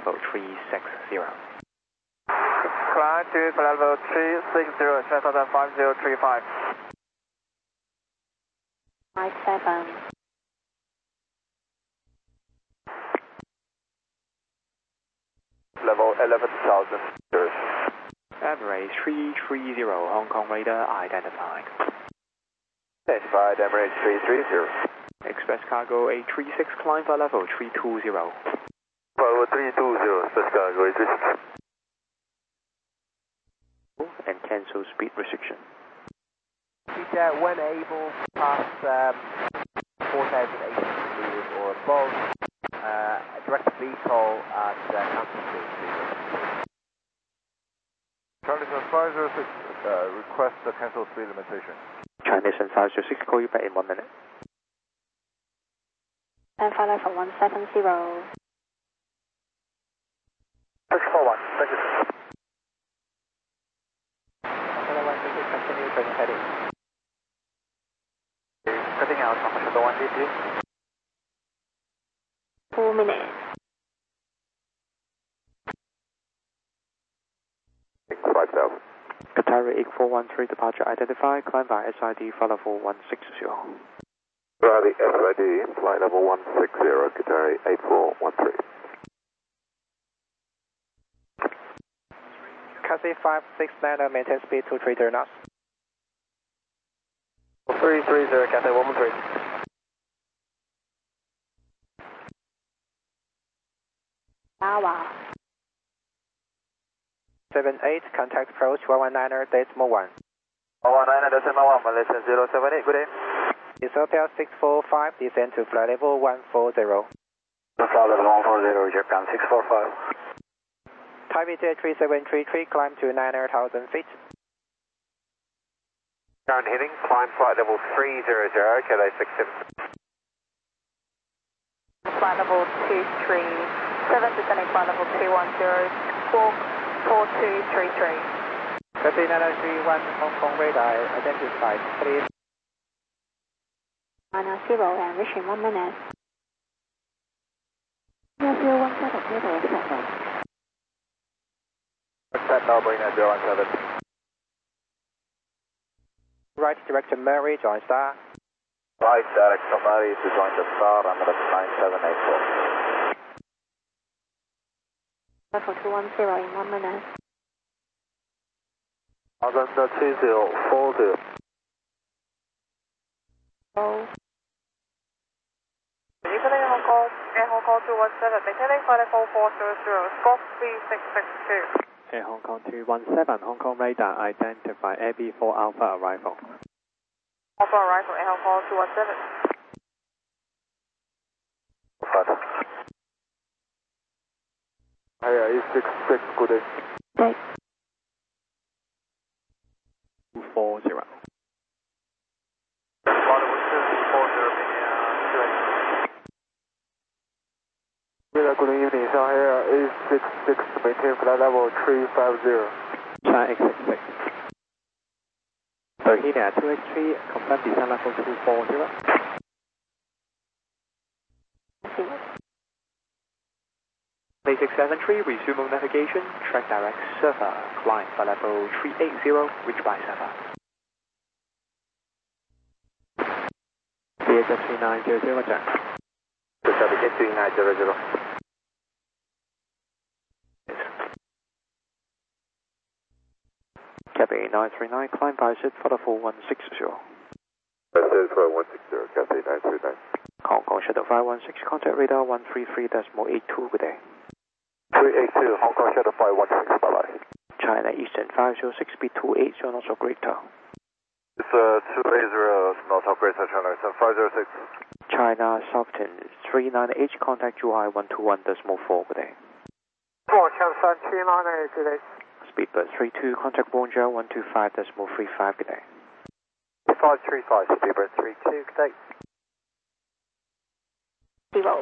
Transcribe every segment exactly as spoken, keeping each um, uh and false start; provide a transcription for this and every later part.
level three six zero. Climb to level three six zero, transfer five zero three five. five seven. Level eleven thousand meters. Emirates three three zero, Hong Kong radar identified. Identified Emirates three three zero. Express cargo eight three six, climb for level three two zero. Level three two zero, express cargo eight three six. And cancel speed restriction. Uh, when able, pass um, four thousand eight hundred meters or above, uh, direct V call at uh, cancel speed. Charlie Sun five zero six, uh, request the cancel speed limitation. Charlie Sun five zero six, call you back in one minute. And flight level one seven zero. six four one, thank you. Continue training heading. Cutting out from Shadow one D T. Two minutes. five thousand. Qatari eight four one three, departure identified, climb by S I D, flight level one six zero. Charlie S I D, flight level one six zero, Qatari eight four one three. Cathay five six nine, maintain speed two three zero knots. three three zero, Cathay one one three. Tower. seven eight, contact approach one one nine decimal one. one one nine decimal one, Malaysia zero seven eight, good day. Ethiopia six four five, descend to flight level one four zero. Flight level one four zero, Japan six four five. Taipei J three seven three three, climb to nine thousand feet. Current heading, climb flight level three zero zero, Cathay six seven. Flight level two three seven, descending flight level two one zero, squawk four two three three. Cathay nine three one, Hong Kong radar identified, please. Minus zero and reaching one minute. Yes, zero one seven, zero seven. Set now, bring that zero one seven. Right, director Mary, join star. Right, director Mary to join the star, I'm at nine seven eight four. Level two one zero in one minute. Alexander two zero four zero. Oh. Evening Hong Kong, Air Hong Kong two one seven, maintaining flight level four zero zero, squawk three six six two. Air Hong Kong two one seven, Hong Kong radar identify A B four Alpha arrival. Alpha arrival, Air Hong Kong two one seven. Hey, eight six six, good day. Six. two four zero. Good evening, Shanghai eight six six, maintain flight level three five zero. China X six six. Berhina two H three, confirm descent level two four zero. Bay six seven three, resume navigation, track direct server, climb for level three eight zero, reach by server. B S S three nine zero zero, Jack. B S S three nine zero zero. Cathay nine three nine, climb by set for level one six zero. Cathay five one six zero, Cathay nine three nine. Hong Kong Shadow five one six, contact radar one three three decimal eight two, good day. three eight two, Hong Kong Shadow five one six, bye bye. China Eastern five zero six, speed two eight zero knots of greater. It's uh, two eight zero, knots of greater, China five zero six. China Southern three nine H, contact U I one two one decimal four, good day. four Changsan three nine eight, good day. Speedbird three two, contact Bonjour one two five decimal three five, good day. five three five, Speedbird three two, good day. Zero.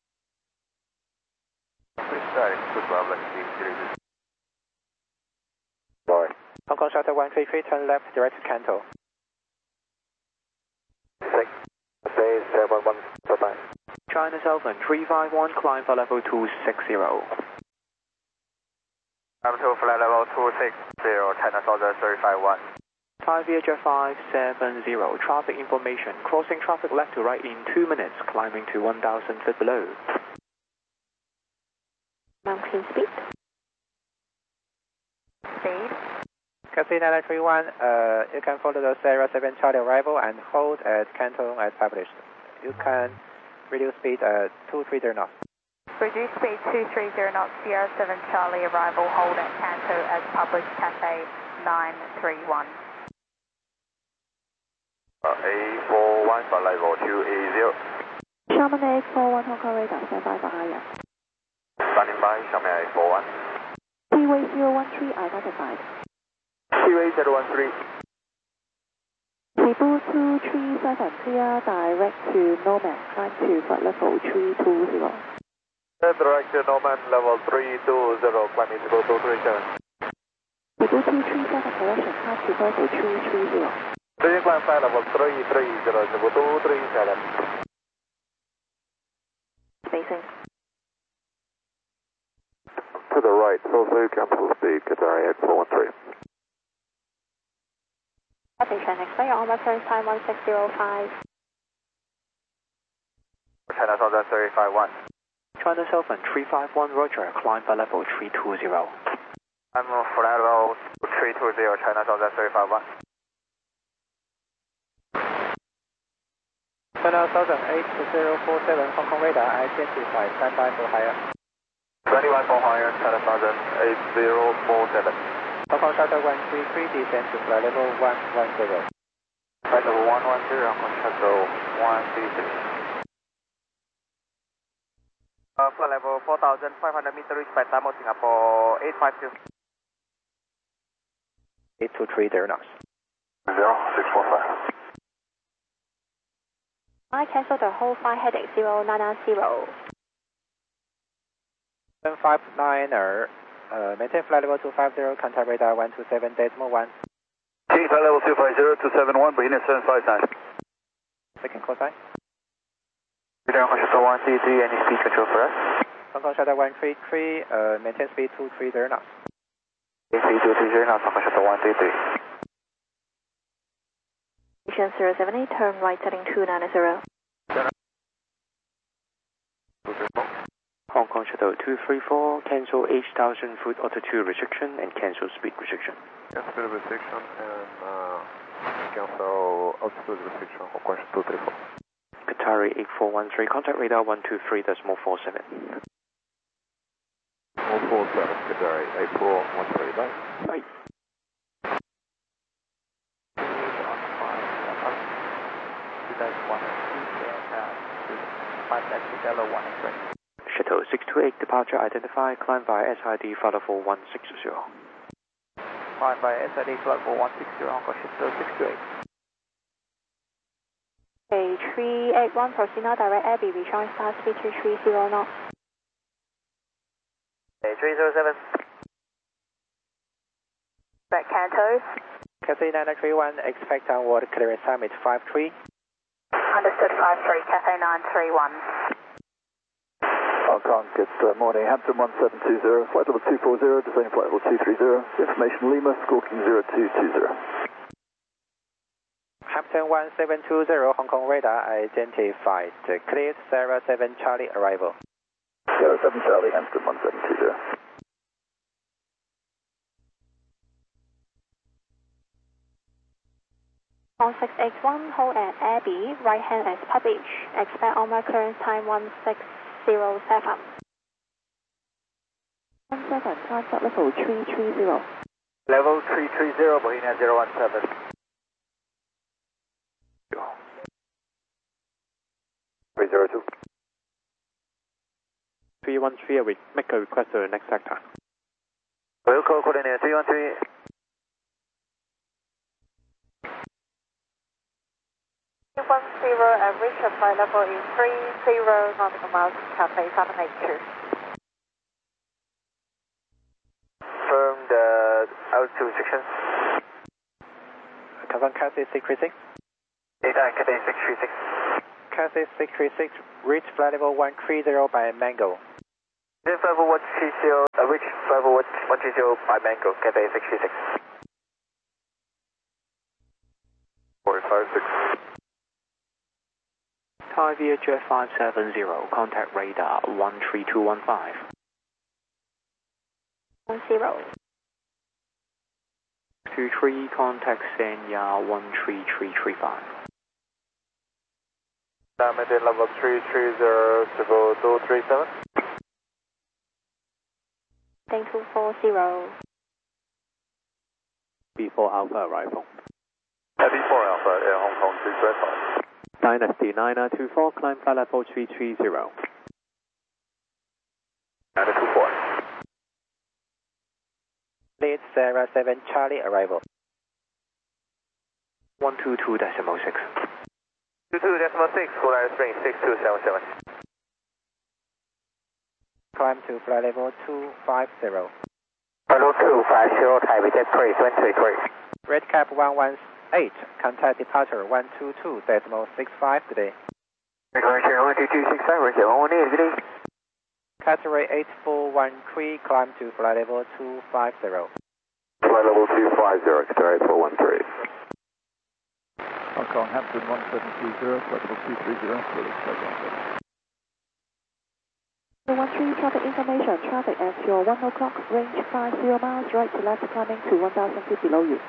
Bye. Hong Kong Shuttle one three three, turn left, direct to Canton. six, seven one, bye bye. China Southern three five one, climb for level two six zero. I'm to flight level two six zero, China Southern three five one. Thai Vietjet five seven zero, traffic information. Crossing traffic left to right in two minutes, climbing to one thousand feet below. Mountain speed. Speed. Cathay nine three one, uh, you can follow the Sierra seven Charlie arrival and hold at Canton as published. You can reduce speed at two three zero knots. Reduce speed two three zero knots, Sierra seven Charlie arrival, hold at Canto as published, Cathay nine three one. Uh, A four one for level two eight zero. Xiamen A four one, Hong Kong radar, stand by for I R. Standing by, Xiamen A four one. T-way zero one three identified. T-way zero one three. Cebu two three seven, clear direct to Nomad, climb to flight level three two zero. Direct to Nomad level three two zero, climbing to two three seven. Cebu two three seven, correction, climb to flight level three three zero. Clear climb flight level three three zero, Cebu two three seven. Spacing. To the right, full through, capital speed, Qatar eight four one three. Attention, expect on reference time one six zero five. China Southern three five one. China Southern three five one, Roger, climb by level three two zero. I'm on flight level three two zero, China Southern three five one. China Southern eight zero four seven, Hong Kong radar identified, stand by for higher. twenty-one for higher, China Southern eight zero four seven. Hong Kong Shuttle one three three, descend to flight level one one zero. Flight level one one zero, Hong Kong Shuttle one three three. Uh, flight level four thousand five hundred meter, reach by time of Singapore eight five two. eight two three zero knots. zero six four five. I cancel the whole flight heading zero nine nine zero. seven five niner, uh, maintain flight level two five zero, contact radar one two seven decimal one. King flight level two five zero, two seven one, beginning seven five nine. Second call sign. Hong Kong Shuttle one three three, any speed control for us? Hong Kong Shuttle one three three, uh, maintain speed two three zero knots. Speed two three zero knots, Hong Kong Shuttle one three three. Station zero seven eight, turn right heading two nine zero. Hong Kong Shuttle two three four, cancel eight thousand foot altitude restriction and cancel speed restriction. Yes, speed restriction and uh, cancel altitude restriction, Hong Kong two three four. Qatari eight four one three, contact radar one two three decimal four seven. one four seven, Qatari eight four one three, bye. Bye. Shuttle six two eight, departure identified, climb by S I D flight level one six zero. Climb by S I D flight level one six zero, Hong Kong Shuttle six two eight. A three eight one, proceed now, direct Abbey, rejoin start speed two three zero knots. A three zero seven. Back Canto. Cathay nine three one, expect onward clearance time is five three. Understood, five three, Cathay nine three one. Hong Kong, good uh, morning. Hampton one seven two zero, flight level two four zero, descending flight level two three zero. Information Lima, squawking zero two two zero. Hampton one seven two zero, Hong Kong radar identified. Cleared Sierra seven Charlie arrival. Sierra seven Charlie, Hampton one seven two zero. one six eight one, hold at Abbey, right hand as published. Expect on my clearance time one six zero seven. one seven, climb flight level three three zero. Level three three zero, Bohemia zero one seven. three zero two. three one three, we make a request to the next sector. Vehicle coordinator three one three. three one zero, average flight level is three zero nautical miles, Cathay seven eight two. Confirm the altitude restrictions. Confirm Cathay six three six. Data Cathay six three six. Cathay six three six, reach flight level one three zero by Mango. Then five one three zero, uh, reach five one three zero by Mango, Cathay six three six. four five six. Thai V H F five seven zero, contact radar one three two one five. one zero. two three, contact Sanya one three three three five. Maintain level three three zero, triple two three seven. Thank two four zero. B four Alpha arrival. B four Alpha, Air Hong Kong three three five. Dynasty nine two four, climb flight level three three zero. nine two four. Lead Sarah seven Charlie arrival. one two two decimal six. two two decimal six, full line spring six two seven seven. Climb to flight level two five zero. Level two five zero, Thai V J three one three three. Red cap one one eight, contact departure one two two decimal six five today. Departure one two two six five, Roger one one eight today. Category eight four one three, climb to flight level two five zero. Flight level two five zero, Qatar eight four one three. Hong Kong, Hampton one seven two zero, flight level two three zero, Phillips flight one seven. one three traffic information, traffic at your one o'clock, range five zero miles, right to left, climbing to one thousand feet below you.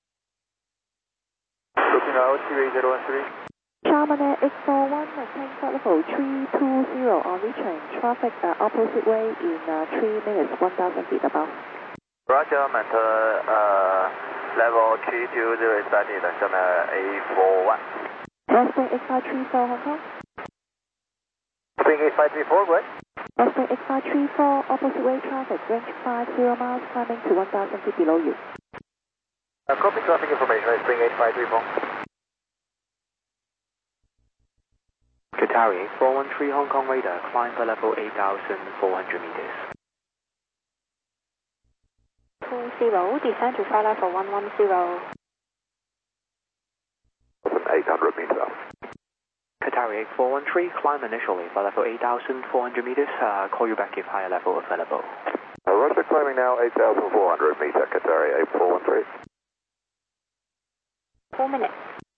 Looking out, two eight zero one three. Charman Air eight four one, maintain flight level three two zero on retrain, traffic uh, opposite way in uh, three minutes, one thousand feet above. Roger, maintain uh, level three two zero is started, Charman eight four one. Western eight five three four Hong Kong. Spring eight five three four, right? Western eight five three four, opposite way traffic, range five zero miles, climbing to one thousand feet below you. Uh, copy traffic information, Spring eight five three four. Qatari four one three Hong Kong radar, climb for level eight thousand four hundred meters. two zero, descend to flight level one one zero. eight hundred meters up. Qatari four one three, climb initially for level eight thousand four hundred meters, uh, call you back if higher level available. Uh, Roger, climbing now eight thousand four hundred meter, Qatar eight four one three. Four minutes.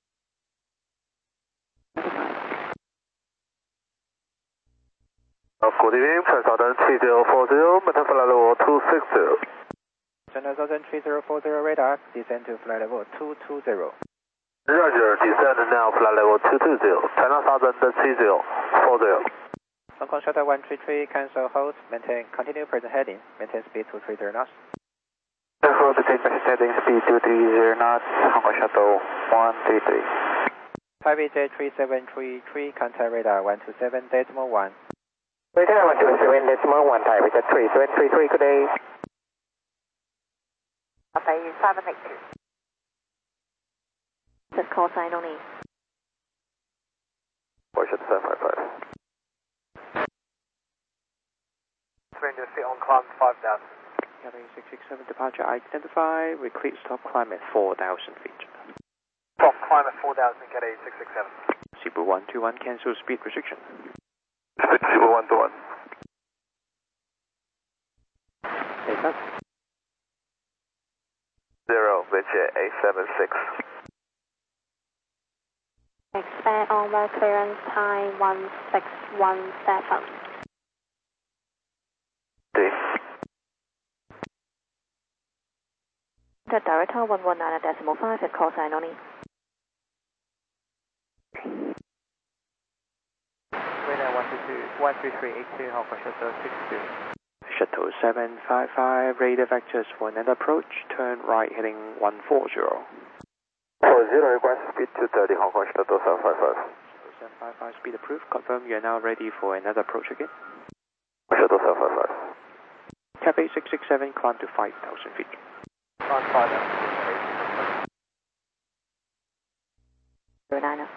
Uh, good evening, Southern three zero four zero, maintain flight level two six zero. Southern three zero four zero radar, descend to flight level two two zero. Roger, descend now, flight level two two zero, China Southern three zero four zero. Hong Kong Shuttle one three three, cancel hold, maintain continue present heading, maintain speed two three zero knots. Hold the present heading, speed two three zero knots, Hong Kong Shuttle one three three. Thai V J three seven three three, contact radar one two seven decimal one. Radar one two seven decimal one, Thai V J three seven three three, good day. Cathay seven eight two. Just call sign only. Porsche seven five five. Surrender seat on climb five thousand. Cathay six six seven, departure identified, we clear stop climb at four thousand feet. Stop climb at four thousand, Cathay six six seven. Cebu one two one, cancel speed restriction. Cebu one two one. Take up. Zero, Victor eight seven six. Expect onward clearance time one six one seven. D. The director one one nine decimal five at call sign only. Radar one two two, one three three eight two, Hong Kong Shuttle six two. Shuttle seven five five, radar vectors for an approach, turn right heading one four zero. four zero, request speed two thirty, Hong Kong Shuttle seven five five. seven five five, speed approved, confirm you are now ready for another approach again. Shuttle seven five five. Cathay six six seven, climb to five thousand feet. Climb five thousand. Zero nine.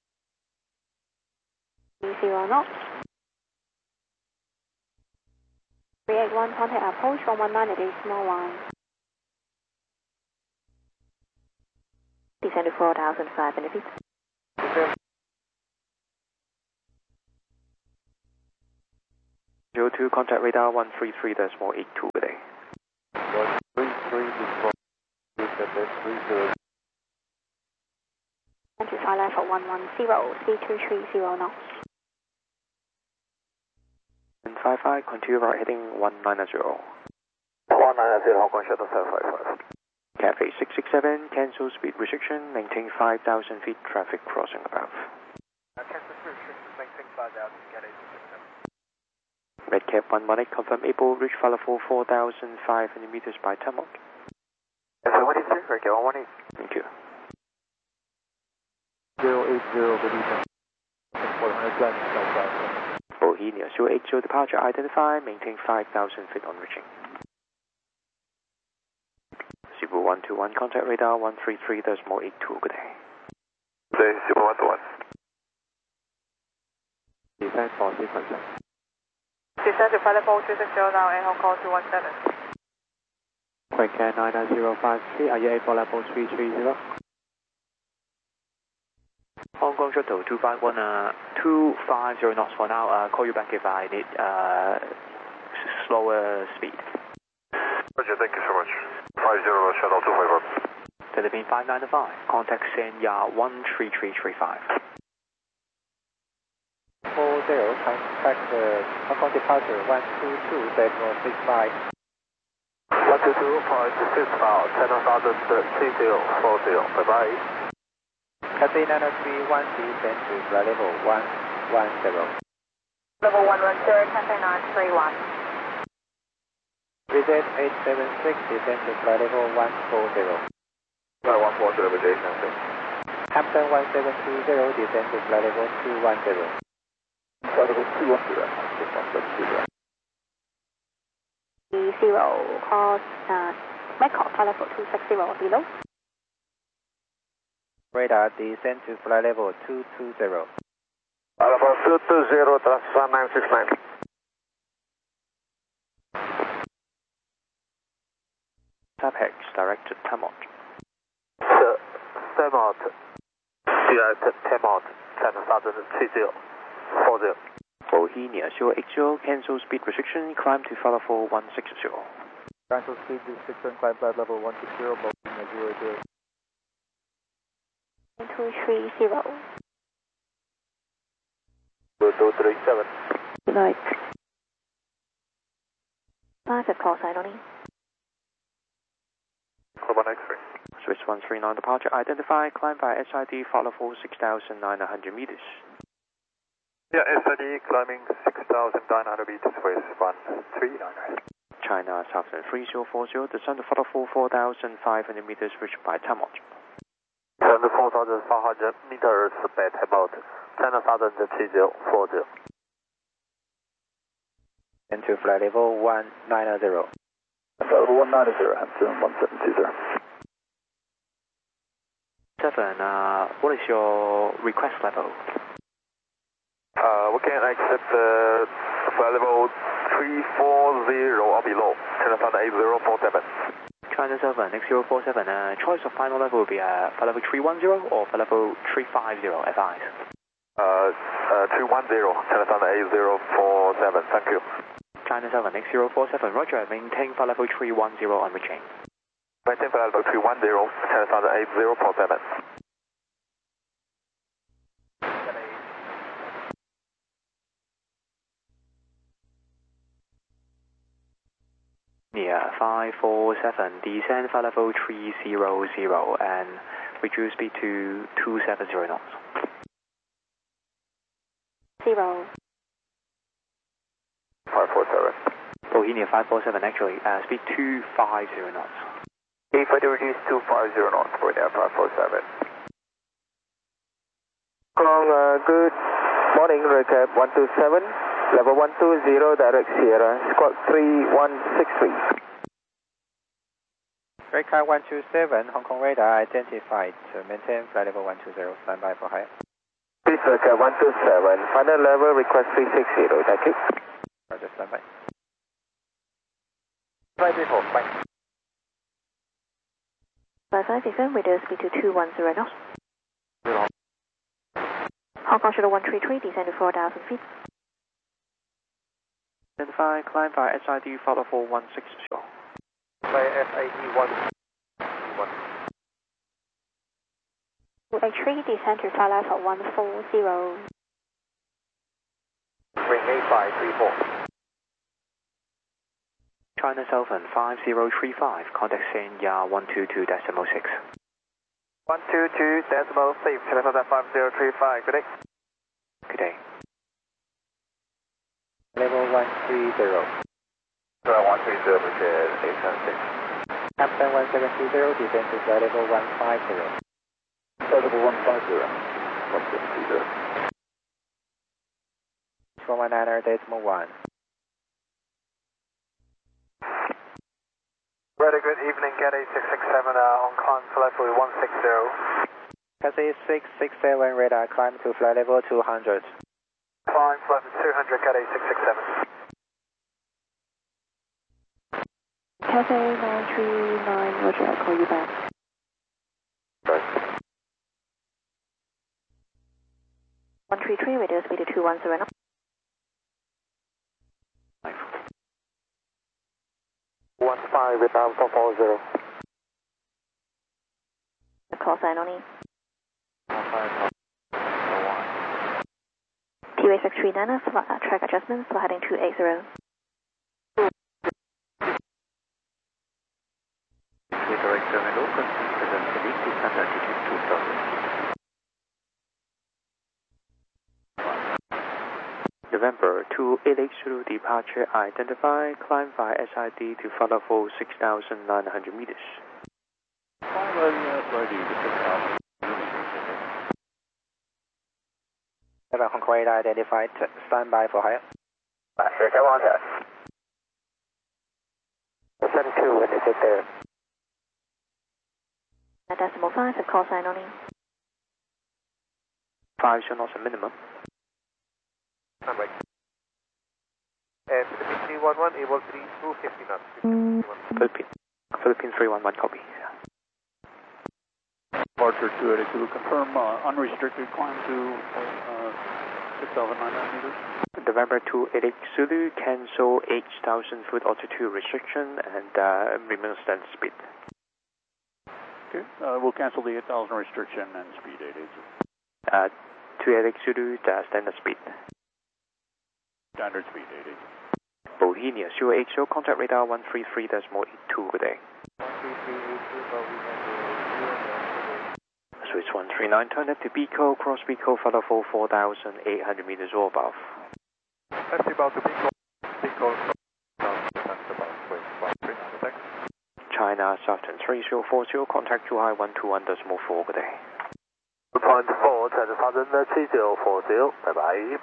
Zero knots. three eight one, contact approach one one nine at decimal one. Descend to four thousand five hundred feet. zero two, contact radar one three three decimal eight two good day. one three three decimal three zero. Entry flight level one one zero, speed two three zero knots. And five five, continue right heading one nine zero. one nine zero, Hong Kong Shuttle seven five five. Cafe six six seven, cancel speed restriction, maintain five thousand feet, traffic crossing above. Uh, cancel speed restriction, maintain five thousand, get eight six seven. Redcap one one eight, confirm able, reach flight level four thousand five hundred meters by tarmac. F one eight three, Redcap one one eight. Thank you. zero eight zero, good evening. four hundred flight, southbound. Bohemia zero eight zero, departure identified, maintain five thousand feet on reaching. Cebu one two one, contact radar one three three decimal eight two, good day. Cebu one two one. Descent for sequence. Descent to flight level two six zero now, and Hong Kong two one seven. Quick Air nine nine zero five three, are you able level three three zero? Hong Kong Shuttle two five one, uh, two five zero knots for now. Uh, call you back if I need uh, slower speed. Roger, thank you so much. five zero Shuttle two five one. Philippine five nine five, contact Sanya one three three three five. four zero, contact uh, Hong Kong departure one two two decimal six five. one two two point six five, ten thousand three zero four zero, bye bye. Cathay nine three one, descend to flight level one one zero. Level one one zero, Cathay nine three one. Visit eight seven six, descend to flight level one four zero. Flight one four zero, Jason. Hampton one seven two zero, descend to flight level two one zero. Flight level two one zero, Hampton one seven two zero. Zero, call, uh, Bangkok, flight level two six zero below. Radar, descend to flight level two two zero. Flight level two two zero, transfer nine six nine. Tapex, direct to Tamot. Tamot. Direct Tamot, ten thousand three zero four zero. Bohemia zero eight zero, cancel speed restriction, climb to flight level one six zero. Cancel speed restriction, climb flight level one six zero, Bohemia zero eight zero. two three zero. two three seven. Good night. Five at call sign only. Club one X-ray. Swiss one three nine, departure identified, climb by S I D, flight level six thousand nine hundred meters. Yeah, S I D climbing six thousand nine hundred meters, Swiss one three nine. China Southern three zero four zero, descend to flight level four thousand five hundred meters, reached by Tamot. four thousand five hundred meters, bed about ten thousand three zero four zero. Into flight level one nine zero. Flight level one nine zero, Hampton one seven two zero. Seven, uh, what is your request level? Uh, we can accept uh, flight level three four zero or below, ten thousand eight zero four seven. China seven, X zero four seven, uh, choice of final level will be uh, flight level three one zero or flight level three five zero, advise. Uh, uh, three one zero, ten thousand eight zero four seven, thank you. China seven, X zero four seven, roger, maintain flight level three one zero on reaching. Maintain flight level three one zero, ten thousand eight zero four seven. Yeah, five four seven, descend flight level three zero zero and reduce speed to two seven zero knots. Zero. five four seven. Bohemia five four seven, actually, uh, speed two five zero knots. If I do reduce two five zero knots for there, five four seven. Kong, uh, good morning, recap one two seven, level one two zero, direct Sierra, squawk three one six three. Recap one two seven, Hong Kong radar identified, to maintain flight level one two zero, stand by for higher. Please recap one two seven, final level request three six zero, thank you. Roger, stand by. Flight default, bye. Five five seven, reduce speed to two one zero knots. Hong Kong Shuttle one three three, descend to four thousand feet. Identify, climb via S I D, follow four one six zero. Via S I D one. H three, descend to flight level one four zero. Ring eight five three four. China Southern five zero three five, contact Senya one two two decimal six. one two two decimal six, China Southern five zero three five, good day. Good day. Level one three zero. one three zero, which is eight seven six. Hampton one seven two zero, descend to flight level one five zero. Flight level one five zero. one seven two zero. one one niner decimal one. Very good evening, Cathay six six seven, uh, Hong Kong, flight level one six zero. Cathay six six seven, radar climb to flight level two hundred. Climb flight level two hundred, Cathay six six seven. Cathay nine three nine, roger, I'll call you back. Right. one three three, radio speed two one zero knots. one five, Vietnam four four zero. Call sign only. T A six three nine, uh, track adjustments, for heading two eight zero. Direct terminal, consider descent altitude two thousand. November two eight eight zero, departure identify, climb via S I D to follow for six thousand nine hundred meters. Climb via S I D to six thousand meters. seven Hong Kong radar identified, stand by for higher. Here, come on, sir. seven two, when you get there. Decimal five, call sign only. Five zero knots a minimum. I'm right. And Philippine three one one, able three two fifty knots. Philippine, Philippine three one one, copy. Departure two eight two, confirm uh, unrestricted climb to uh, six thousand nine hundred meters. November two eight eight Zulu, cancel eight thousand foot altitude restriction and uh, remain standard speed. Okay, uh, we'll cancel the eight thousand restriction and speed eight eight zero. Uh, two eight eight Zulu, uh, standard speed. Standard speed eight eight zero. Bohemia zero eight zero, contact radar one three three decimal eight two, good day. one three three eight two, Bohemia Switch one three nine, turn left to Bico, cross Bico, follow for four thousand eight hundred meters or above. That's about to Bico. Bico, that's about with one three nine, attack. China Southern three zero four zero, contact two high one two one decimal four, good day. Point four, China Southern three zero four zero, bye bye.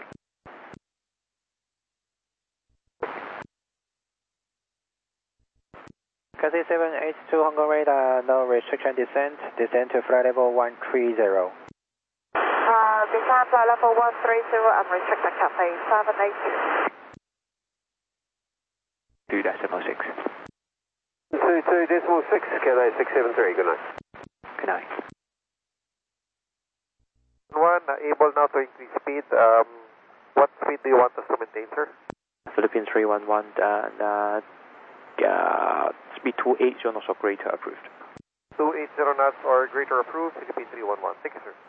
Cathay seven eight two, Hong Kong radar, no restriction descent, descent to flight level one three zero. Uh, descend flight level one three zero, unrestricted Cathay seven eight two. Two decimal six. two two decimal six, Cathay six seven three, good night. Good night. One, uh, able now to increase speed. Um, what speed do you want us to maintain, sir? Philippine three one one, and uh, uh, speed two eight zero knots or greater approved. two eight zero knots or greater approved, Philippine three one one. Thank you, sir.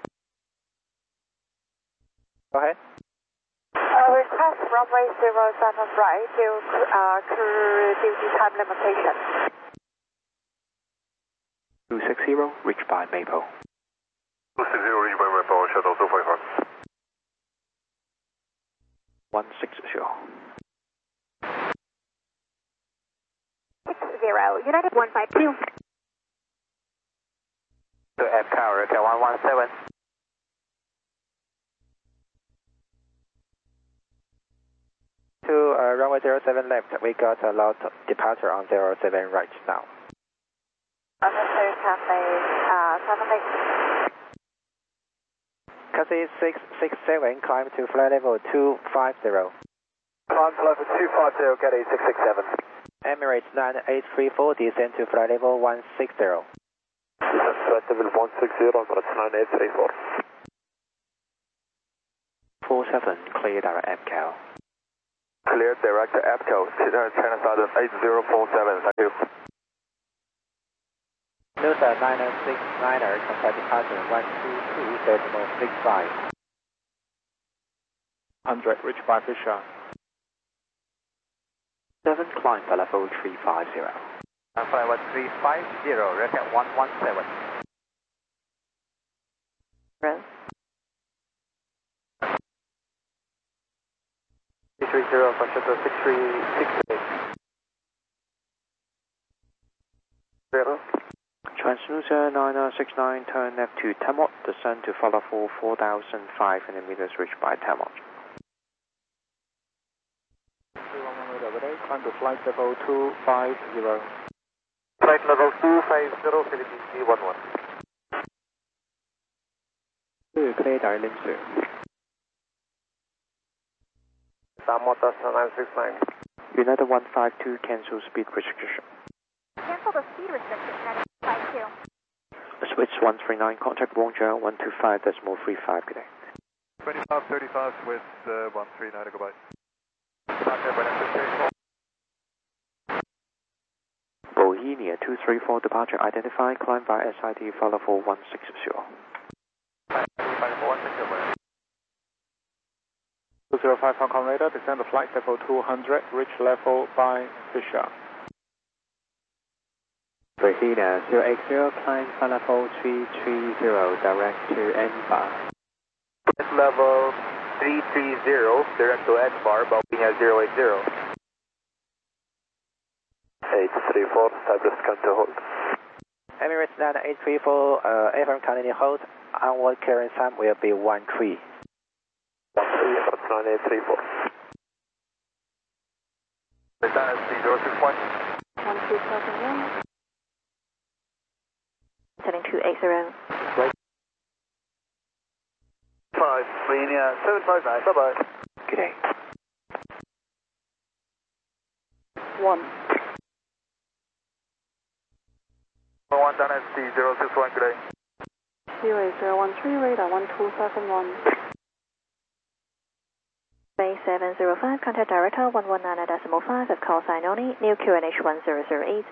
Go ahead. Uh, request runway zero seven right due uh, crew duty time limitation. two six zero, reach by Maple. two six zero, reach by Maple, shuttle two five one. one six zero. six zero, United one five two. To F Tower, okay, one one seven. To uh, runway zero seven left, we got a lot of departure on zero seven right now. Officer Cathay uh, seven eight. Cathay six six seven, climb to flight level two five zero. Climb to level two five zero, Cathay six six seven. Emirates nine eight three four, descend to flight level one six zero. Flight level one six zero, Emirates nine eight three four. four seven, clear direct M C A L. Clear direct to Apto, China Southern eight zero four seven, thank you. Delta nine nine six niner, contact departure one two two decimal six five. one hundred, reach by Fisher. seven, climb for level three five zero. Flight one three five zero, record one one seven. Rose. three three zero, for shuttle six three six eight. Zero. Translucer nine nine six nine, turn left to Tamot, descend to follow for four thousand five hundred meters, reached by Tamot. Climb to flight level two five zero. Flight level two five zero, Philippine C one one. Clear direct link to. Tamot nine six nine. United one five two, cancel speed restriction. Cancel the speed restriction, United one five two. Switch one three nine, contact Wangzhou one two five decimal three five, good day. twenty-five thirty-five with uh, one three nine, goodbye. Bohemia two three four, departure identified, climb by S I D, follow for one six zero. two zero five Hong Kong radar, descend to flight level two hundred, reach level by Fisher. Bohemia zero eight zero, climb for level three three zero, direct to N bar. Level three three zero, direct to N bar, Bohemia zero eight zero. eight three four, Cyprus counter hold. Emirates nine eight three four, uh, F M continue hold, onward clearance time will be one three. one three, nine eight three four. Dynasty zero six one. one two seven one. Setting two eight zero. five, Bohemia seven five nine, bye bye. Good day. one. one Dynasty zero six one, good day. zero eight zero one three, radar one two seven one. Bay seven zero five, contact director one one nine decimal five of call sign only, new Q N H one zero zero eight.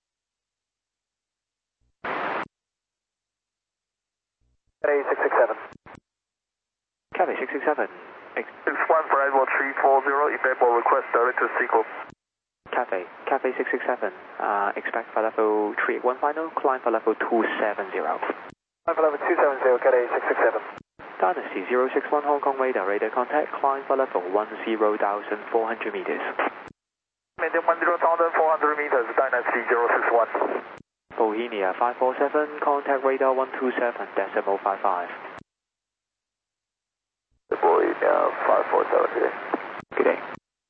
six six seven. Cathay six six seven. six one for Admiral three four zero, enable request direct to Sequel. Cathay, Cathay six six seven, uh, expect for level three one final, climb for level two seven zero. Climb for level two seven zero, Cathay six six seven. Dynasty zero six one, Hong Kong radar, radar contact, climb for level one zero thousand four hundred meters. Maintain one zero thousand four hundred meters, Dynasty zero six one. Bohemia five four seven, contact radar one two seven decimal five five. Bohemia five four seven, good day. Good day.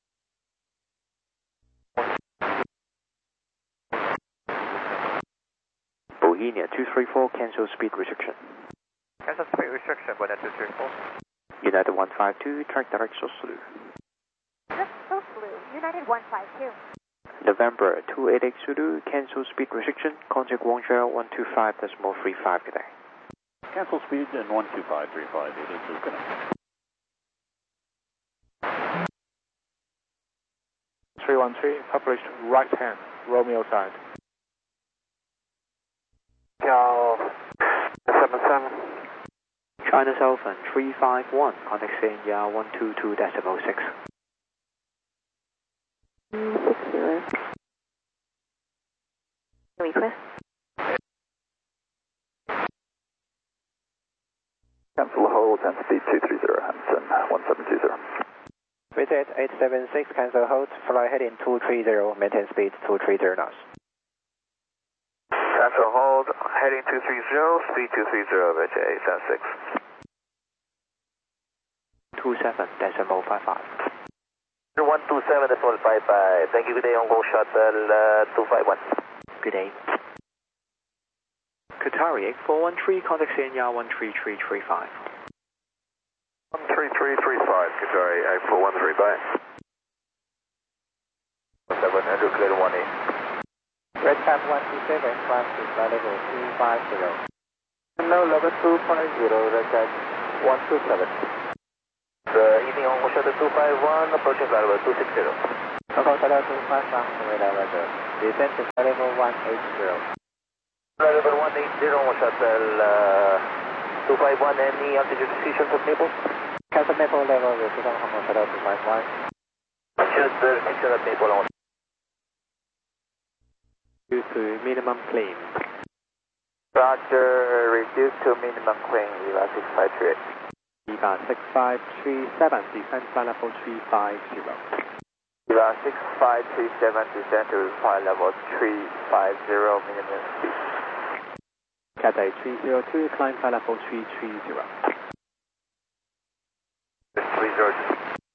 Bohemia two three four, cancel speed restriction. Cancel speed restriction, but at two three four. United one five two, track direct Sosulu. That's so blue. United one five two. November two eight eight Zulu, cancel speed restriction, contact Wangzhou one two five decimal three five, good day. Cancel speed in one two five three five, eight eight two, good day. three one three, published right hand, Romeo side. Cal seven seven. China Southern three five one, contact Senya one two two decimal six. six zero. Request. Cancel hold and speed two three zero, Hampton one seven two zero. Visit eight seven six, cancel hold, fly heading two three zero, maintain speed two three zero knots. Cancel hold, heading two three zero, speed two three zero, V J eight seven six. two seven decimal five five. one two seven decimal five five. Thank you, good day, on-go shuttle uh, two five one. Good day. Qatari eight four one three, contact Senya one three three three five. one three three three five, Qatari eight four one three, bye. seven, Andrew, clear to one eight. Red Cap one two seven, climb to flight level two five zero. No, level two five zero, Red Cap one two seven. The evening on Shuttle two five one, approaching flight level two six zero. Hong Kong Shuttle two five one, radar radar. Descend to flight level one eight zero. Flight level one eight zero on Shuttle uh, two five one, any altitude decisions of Naples? Cancel Maple level, repeat on Hong Kong Shuttle two five one. Just the six hundred Maple on. Reduce to minimum clean. Roger, reduce to minimum clean, Viva six five three eight. Viva six five three seven, descend flight level three five zero. Viva six five three seven, descend to flight level three five zero, minimum speed. Cathay three zero two, climb flight level three three zero. three zero two.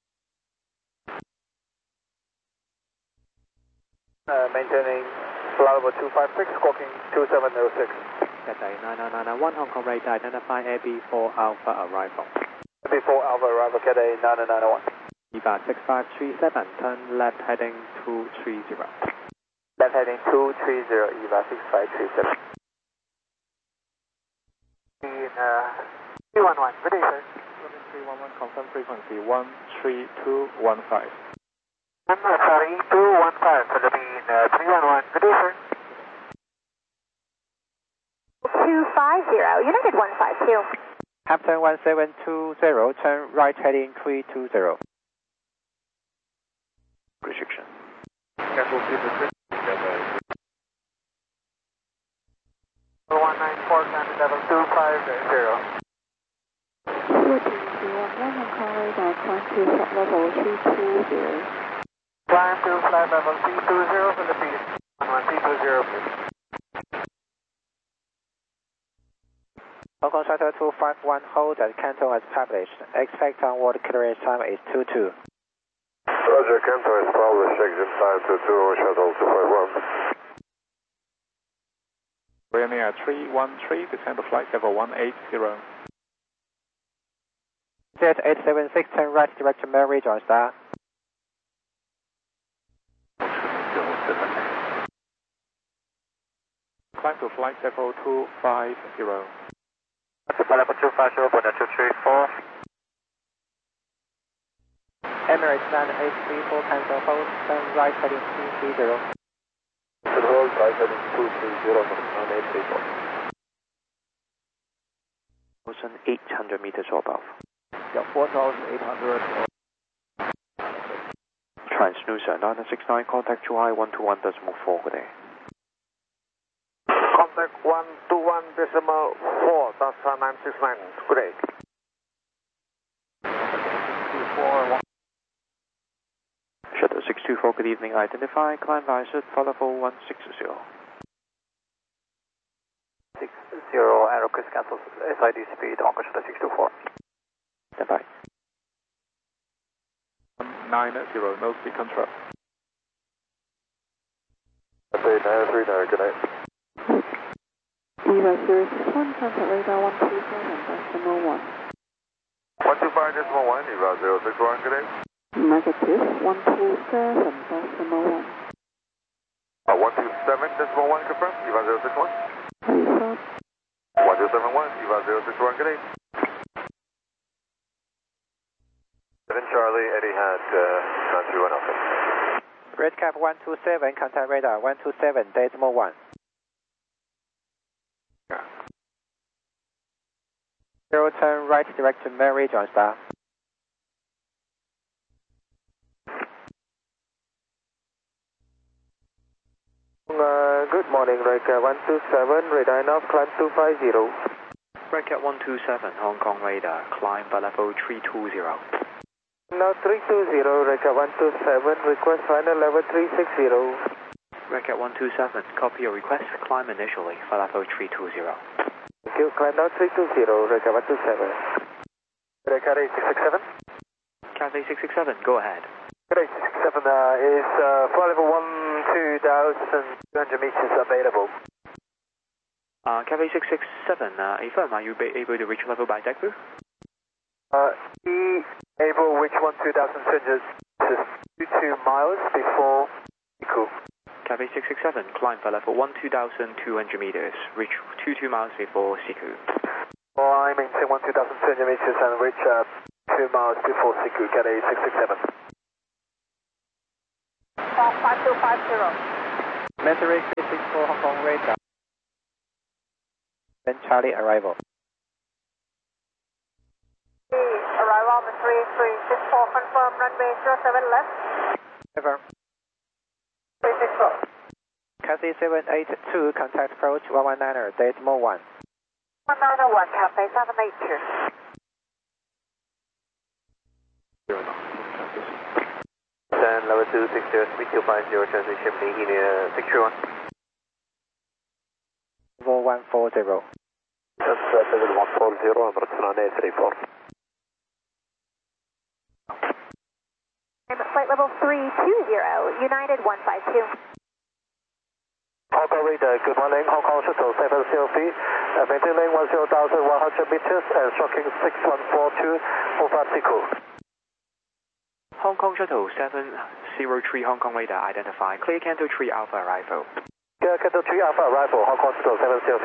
Uh, maintaining flight level two five six, squawking two seven zero six. Cathay nine nine nine one, Hong Kong radar, identify A B four Alpha arrival. A B four Alpha arrival, Cathay nine nine nine one. Viva six five three seven, turn left heading two three zero. Left heading two three zero, Viva six five three seven. In uh, three one one, good day, sir. three one one, confirm frequency one three two one five. I'm sorry, two one five, Philippine uh, three one one, good day, sir. two five zero, United one five two. Hampton one seven two zero, turn right heading three two zero. Restriction. Careful, please restrict. one nine four, level two five zero. fourteen zero one, Hong Kong radar, climb to flight level three two zero. Climb to flight level three two zero, Philippines. one three two zero, please. Hong Kong Shuttle two five one, hold at Canton as published. Expect onward clearance time is two two. Roger, Canton is published, exit time two two on Shuttle two five one. Ryanair three one three, descend to flight level one eight zero. Jet eight seven six, turn right direct to Mary John Star. Climb to flight level two five zero. Flight level two five zero, Bonnet two three four. Emirates nine eight three four, cancel hold, turn right heading two three zero. Hold, right heading two three zero, nine eight three four. one thousand eight hundred meters or above. Yeah, four thousand eight hundred. Transnusa nine six nine, contact two I one two one decimal four, good day. Contact one two one decimal four, that's nine six nine, good day. Shuttle six two four, good evening, identify, climb via flight level one six zero. six zero, aero Chris cancels, S I D speed, Hong Shuttle six two four. Stand by. nine zero, no speed control. Cathay nine three nine, good night. Viva zero six one, contact radar one two seven, decimal one. one two five decimal one, Eva zero six one, good day. Negative, one two seven, decimal one. Uh, one two seven decimal one, confirm, Eva zero six one. Confirm. one two seven one, Eva zero six one, good day. seven Charlie, Eddie had uh, nine three one Alpha. Red cap one two seven, contact radar one two seven, decimal one. Zero, turn right direct to Mary John Star. Uh, good morning, Radar one two seven, radar now, climb two five zero. Radar one two seven, Hong Kong radar, climb by level three two zero. Now three two zero, Radar one two seven, request final level three six zero. Radar one two seven, copy your request, climb initially for level three two zero. Thank you, climb now three two zero, Radar one two seven. Radar eight six six seven. Cathay six six seven, go ahead. Radar eight six six seven uh, is uh, flight level one two thousand two hundred meters available. Uh, Cathay six six seven, uh, affirm, are you be able to reach level by deck view? Uh, E able reach one two thousand two hundred meters, two two miles before Iku. Cathay six six seven, climb for level one two thousand two hundred meters, reach two two miles before Siku. Well, I maintain one two thousand two hundred meters and reach uh, two two miles, two four six, Cathay six six seven. five two five zero. Mentory three six four Hong Kong radar. Then Charlie arrival. Arrival on the three three six four, confirm runway zero seven left. Confirm. three six four. Cathay seven eight two, contact approach one one niner, decimal one. one nine one, Cathay seven eight two. Then level two six zero, speed two five zero, transition making uh, six three one. Level one four zero. That's uh, level one four zero, number nine three four. Flight level three two zero, United one five two. Hong Kong radar, good morning, Hong Kong shuttle seven C L V, uh, maintaining one zero thousand one hundred meters and stroking six one four two, four five Sequel. Hong Kong Shuttle seven zero three Hong Kong radar identified. Clear Canto three Alpha arrival. Clear Canto three Alpha arrival, Hong Kong shuttle seven C L V.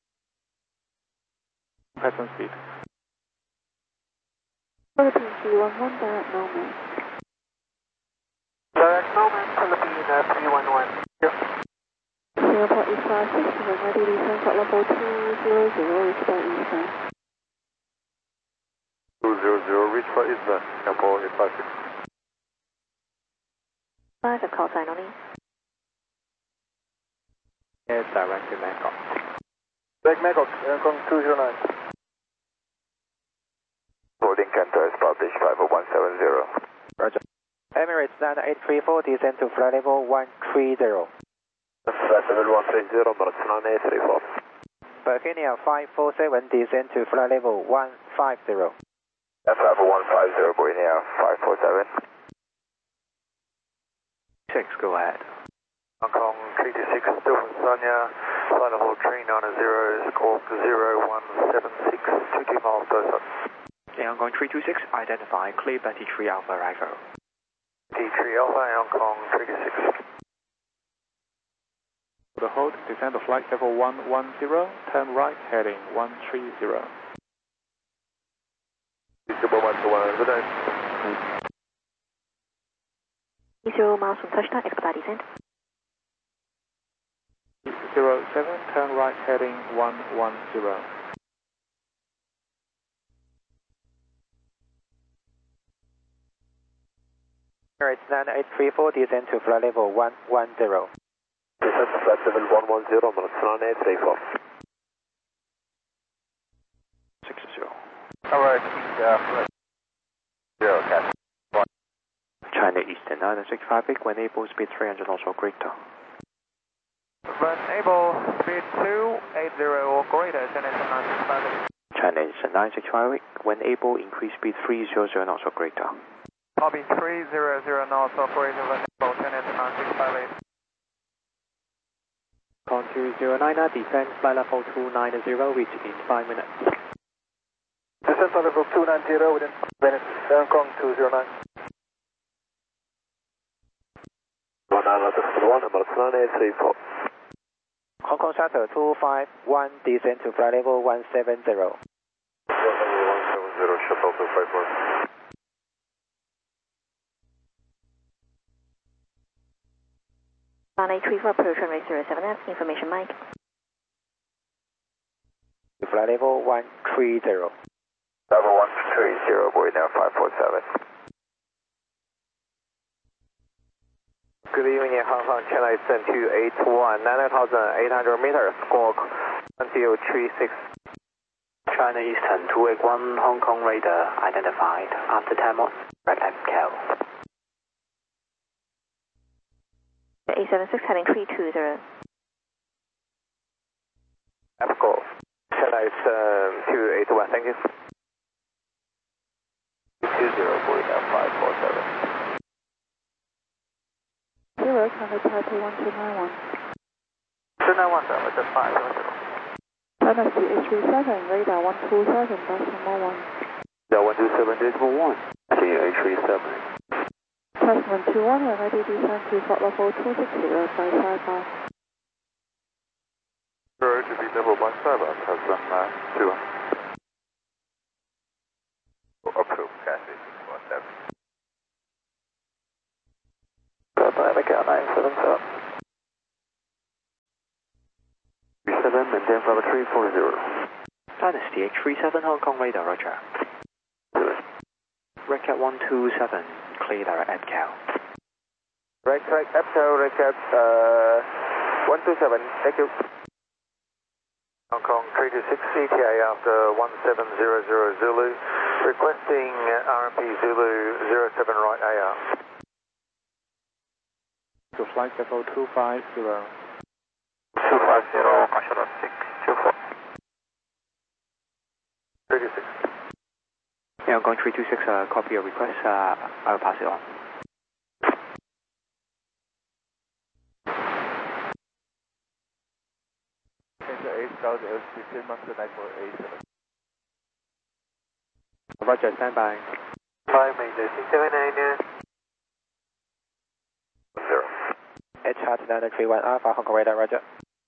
Present speed. Philippine three one one, direct Norman. Direct Norman, Philippine uh, three one one. Yep. Singapore East five six, ready descent at level two zero zero, reach by Eastern. two zero zero, reach by Eastern, Singapore East five six. five, call sign on E. Yes, direct to Bangkok. Direct Bangkok, Hong Kong two zero nine. Boarding Canto is published five one seven zero. Roger. Emirates nine eight three four, descend to flight level one three zero. Flight level one three zero, number nine eight three four. Virginia five four seven, descend to flight level one five zero. F five one five zero, Virginia five four seven. six, go ahead. Hong Kong three two six, Sonia, flight level three nine zero, squawk zero one seven six, two two miles per sun. Hong Kong three two six identified. Clear Betty three Alpha arrival. T three Alpha, Hong Kong three two six. For the hold, descend to flight level one one zero, turn right heading one three zero. Zero miles from touchdown, expedite descent. zero seven, turn right heading one one zero. Emirates nine eight three four, descend to flight level one one zero. Descend to flight level one one zero, number nine eight three four. six zero. Alright, uh, zero, Cat. China Eastern nine six five, when able, speed three hundred knots or greater. When able, speed two eight zero or greater, China Eastern nine six five. China Eastern nine six five, when able, increase speed three hundred knots or greater. Copy three hundred knots or greater, when able, China Eastern nine six five eight. Con two zero nine, descend flight level two nine zero, reach in five minutes. Descend flight level two nine zero within five minutes, Hong Kong two zero nine. one nine one, number nine eight three four. Hong Kong Shuttle two five one, descend to flight level one seven zero. one seven zero, shuttle two five one. one eight three four, approach runway zero seven F, information Mike. Flight level one three zero. Level one three zero, boy now five four seven. Good evening, Hong Kong China Eastern two eight one, nine thousand eight hundred meters, squawk one zero three six. China Eastern two eight one, Hong Kong radar identified. After ten knots, red left Cal. eight seven six, heading three two zero. F go. China Eastern two eight one, thank you. two zero, boy now five four seven. Zero, China Taipei one two nine one. two nine one, sir, just five seven zero. China C H three seven, radar one two seven, decimal one. Yeah, one two seven, decimal one. C H three seven. Tasman two one, ready descend to flight level two six zero, by Saipan. Zero to be level by Saipan, Tasman uh, two one. Approved, okay. seven, maintain flight level three four zero. Dynasty H three seven Hong Kong radar, roger. Recat one two seven, clear direct M C A L. Right track, M C A L, Recat uh, one two seven, thank you. Hong Kong three two six C T I after one seven zero zero Zulu, requesting R M P Zulu zero seven right A R. To flight level two five zero. two five zero, Marshall six two four. three two six. Yeah, Hong Kong three two six, uh, copy your request, uh, I'll pass it on. Roger, stand by. five major six seven nine. Zero. H Hat nine three one Alpha, Hong Kong radar, roger.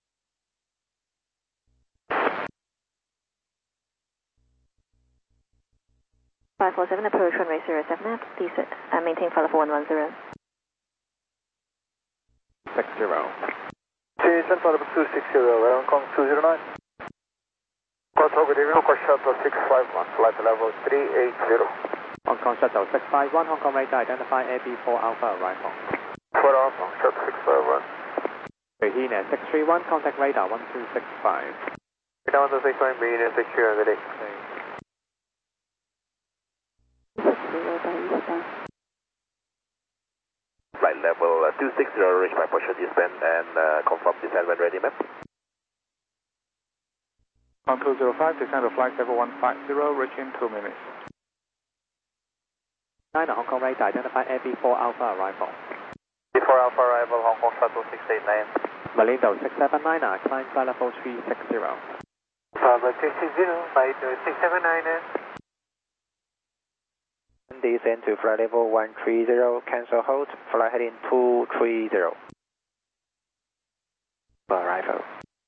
five four seven, approach runway zero seven, please uh, maintain flight level one one zero. six zero. Jason, flight level two six zero, Hong Kong two zero nine. Contact Local Shuttle six five one, flight level three eight zero. Hong Kong Shuttle six five one, Hong Kong radar, identify A B four Alpha, arrival. four Alpha, Shuttle six five one. Bahena six three one, contact radar one two six five. Radar one two six five, Bahena six three one, good day. Flight level uh, two six zero, reach my position descent and uh, confirm descent when ready, ma'am. On two zero five, descend to flight level one five zero, reach in two minutes. nine Hong Kong radar, identify A B four Alpha, arrival. B four Alpha arrival, Hong Kong Shuttle six eight nine. Malindo six seven nine, climb flight level three six zero. Bravo six zero, flight six seven nine. Descend to flight level one three zero, cancel hold, flight heading two three zero. Arrival.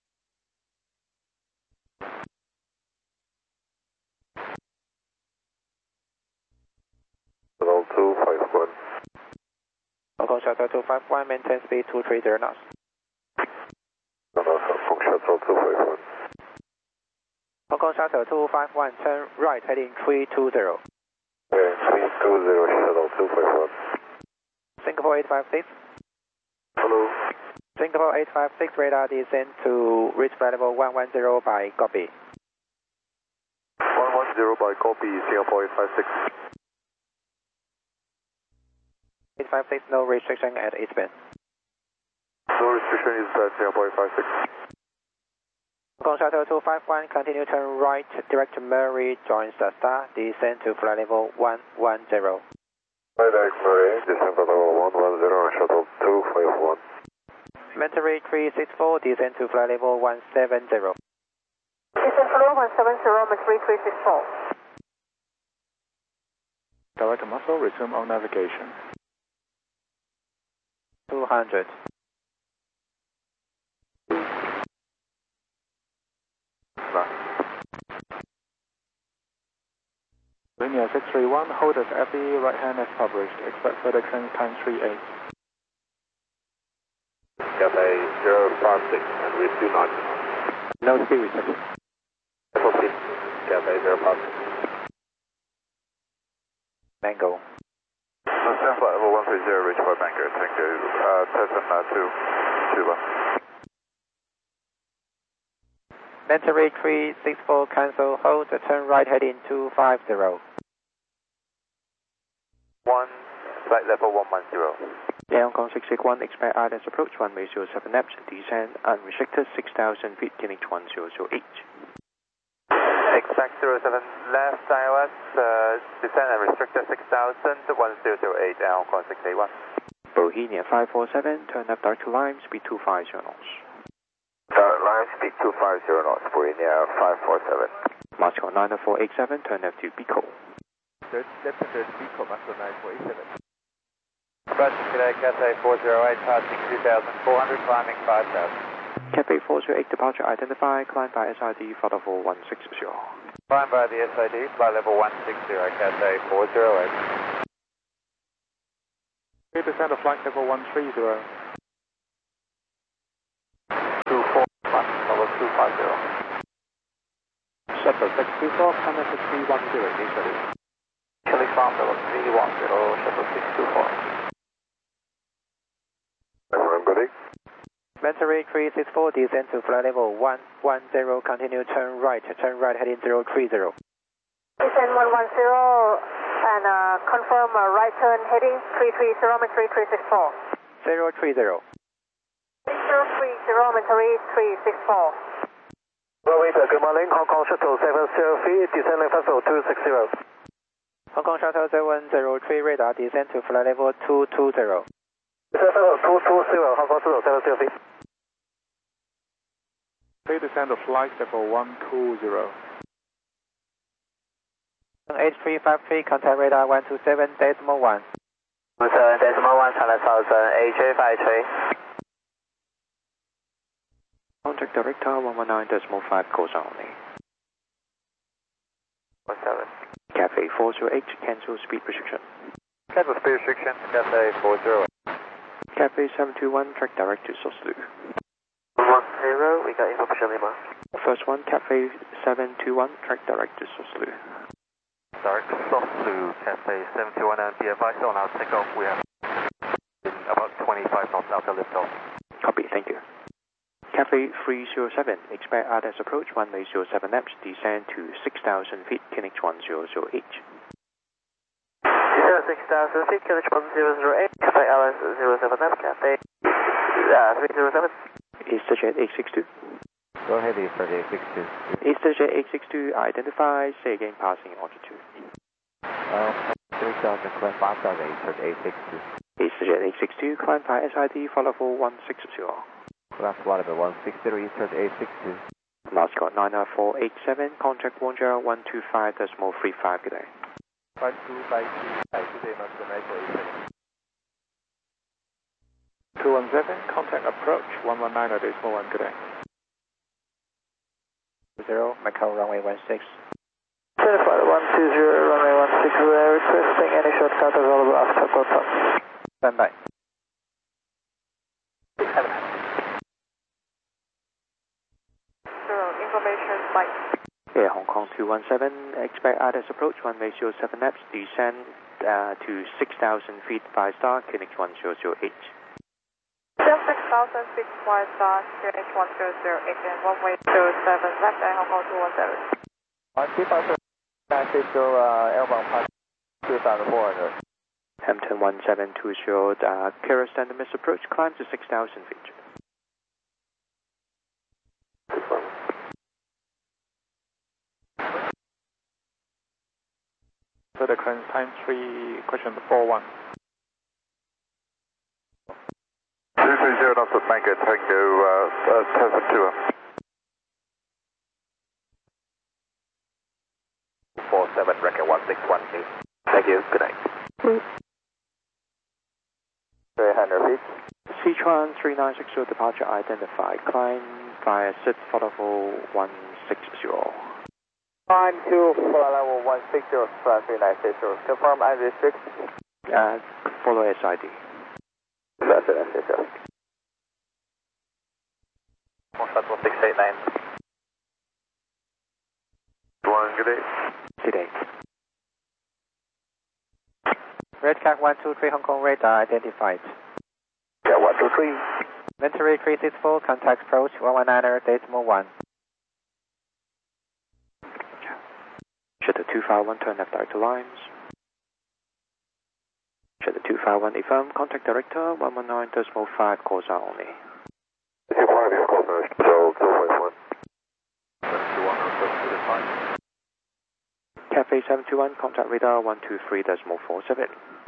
Level two five one. Hong Kong Shuttle two five one, maintain speed two three zero knots. Hong Kong Shuttle two five one. Hong Kong Shuttle two five one, turn right heading three two zero. Okay, three two zero, Shuttle two five one. Singapore eight five six. Hello. Singapore eight five six, radar descend to reach flight level one one zero by copy. one one zero by copy, Singapore eight five six. eight five six, no restriction at Eastbound. No restriction is at Singapore eight five six. Hong Kong Shuttle two five one, continue turn right, direct to Murray, joins the star, descend to flight level one one zero. Hi, direct Murray, descend flight level one one zero, Shuttle two five one. Mentary three six four, descend to flight level one seven zero. Descend floor one seven zero, Mentary three six four. Direct muscle, resume on navigation. two hundred. Linear six three one, hold as F E, right hand as published. Expect further clearance time three eight. Cathay zero five six, and we do not. No speed restriction. Cathay zero five six. Mango. Descend flight level one three zero, reach for Bangor, thank you. Uh, Cessna two, Cuba. Mentary three six four, cancel, hold, turn right heading two five zero. One, flight level one one zero. Yeah, Hong Kong six six one, expect islands approach, runway zero seven left, descend unrestricted, six thousand feet, T N H one zero zero eight. Exact zero seven left, I O S, uh, descend unrestricted six thousand, one zero zero eight, Hong Kong six eight one. Bohemia five four seven, turn left direct to Lime, speed two five zero knots. Uh, line speed two five zero knots, Bohemia five four seven. Moscow nine four eight seven, turn left to Pico. Left to Pico, Moscow nine four eight seven. Roger, today, Cathay four zero eight, passing two thousand four hundred, climbing five thousand. Cathay four zero eight, departure identified, climb by S I D, flight level one six zero. Climb by the S I D, flight level one six zero, Cathay four zero eight. Clear descend to flight level one three zero. two four one, level two five zero. Shuttle six two four, Canada three one zero, initially. Chili Farm, level three one zero, Shuttle six two four. Everybody. Mentary three six four, descend to flight level one one zero, continue turn right, turn right heading zero three zero. Descend one one zero and uh, confirm uh, right turn heading three three zero, Mentary three six four. zero three zero. zero three zero, Mentary three six four. Runway, good morning, Hong Kong Shuttle seven zero three, descend level two six zero. Hong Kong Shuttle seven zero three, radar descend to flight level two two zero. Descend level two two zero, Hong Kong Shuttle seven zero three. Please descend to flight level one two zero. H three five three, contact radar one two seven decimal one. two seven decimal one, China Southern, H three five three. Contact director one one nine decimal five, course only. one seven. Cafe four zero eight, cancel speed restriction. Cancel speed restriction, Cafe four zero eight. Cafe seven two one, track direct to Soslu. one zero, we got information Lima. First one, Cafe seven two one, track direct to Soslu. Direct to Soslu, Cafe seven two one, and be advised on our takeoff, we have about twenty-five knots after liftoff. Copy, thank you. Cafe three zero seven, expect R D S approach, runway zero seven Naps, descend to six thousand feet, K N H one zero zero eight. Descend six thousand feet, K N H one zero zero eight, expect R D S zero seven Naps, Cafe uh, three zero seven. EasterJet eight six two. Go ahead, EasterJet eight six two. EasterJet eight six two, identify, say again, passing altitude. Uh, three thousand, climb five thousand, EasterJet eight six two. EasterJet eight six two, climb by S I D, follow for one six zero. Last flight level one six zero, EasterJet eight six two. Last call nine nine four eight seven, contact one zero one two five decimal three five, good day. five two five two, good day, Master Michael eight seven. two one seven, contact approach one one nine decimal one, good day. Zero, Macau runway one six. Certified one two zero, runway one six zero, requesting any shortcut available after contact. Stand by. Information flight. Air Hong Kong two one seven, expect R D S approach, runway zero seven Naps, descend uh, to six thousand feet, five star, K N H one zero zero eight. six thousand feet, five star, K N H one zero zero eight, and runway zero seven left, and Hong Kong two one seven. On two thousand, uh, airborne part two thousand four hundred. Hampton one seven two zero, uh, Kira standard miss approach, climb to six thousand feet. So the current time three, question four one. two three zero knots at Mango Tango, uh, uh, seven two. four seven, record one six one two. Thank you, good night. three hundred feet. Sichuan three nine six zero, departure identified, climb via S I D, follow for one six zero. Climb to flight level one six zero, flight three nine six zero. Confirm and restrict. Uh, follow S I D. That's it, that's it, sir. one shuttle six eight nine. One, good day. Good day. Red Cat one two three, Hong Kong radar identified. Yeah, one two three. Mentary three six four, contact approach one one nine decimal one. Shuttle two five one, turn left direct lines. Shuttle two five one, affirm, contact director one one nine decimal five, calls are only. two five, your call first, so two five one. seven two one, to the time. Cafe seven two one, contact radar one two three decimal four seven.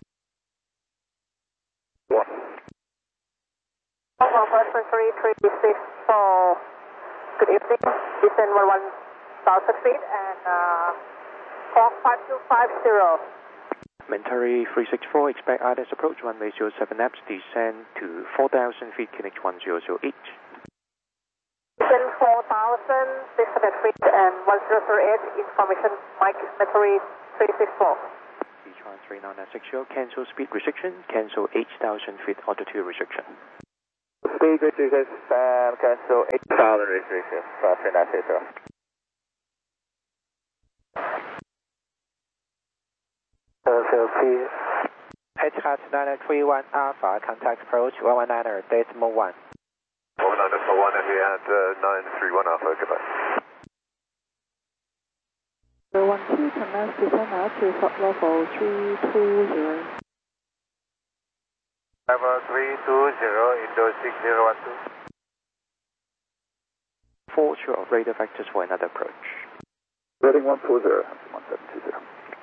One. Hong Kong person three three six four. Good evening. Descend one one thousand feet and uh, call five two five zero. Mentary three six four, expect R D S approach, runway zero seven Naps, descend to four thousand feet, K N H one zero zero eight. Descend four thousand six hundred feet and one zero zero eight, information Mike Mentary three six four. Sichuan three nine nine six zero, cancel speed restriction, cancel eight thousand feet altitude restriction. Speed restriction, um, cancel eight thousand restriction, flight three nine six zero. Hotel P. Etihad nine three one Alpha, contact approach one one nine decimal one. one one nine decimal one, and we had uh, nine three one Alpha, goodbye. zero one two, commence descent now to flight level three two zero. Level three two zero, Indo six zero one two. Four short of radar vectors for another approach. Reading one four zero, one seven two zero.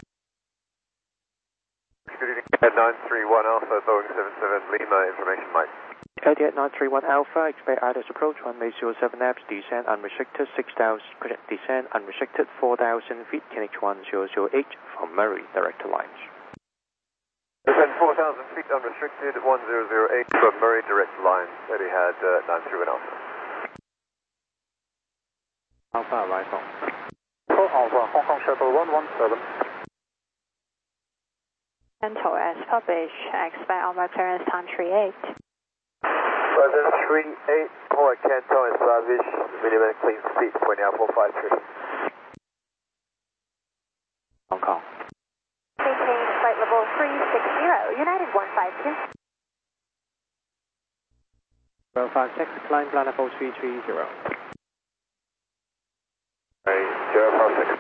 At nine three one Alpha, Boeing seven seven Lima, information Mike. Etihad nine three one Alpha, expect I D S approach, runway zero seven apps, descent unrestricted, six thousand, descent unrestricted, four thousand feet, K H one zero zero eight from Murray, direct to lines. Descent four thousand feet, unrestricted, one zero zero eight from Murray, direct line. Etihad uh, nine three one Alpha. Alpha, arrival. Four Alpha, Hong Kong Shuttle one one seven. Central as published, expect on my clearance time three eight. Present three eight, Port Canton established, minimum clean speed, point out four five three. Hong Kong. Maintain flight level three six zero, United one five two. zero five six, climb plan level three three zero. zero five six.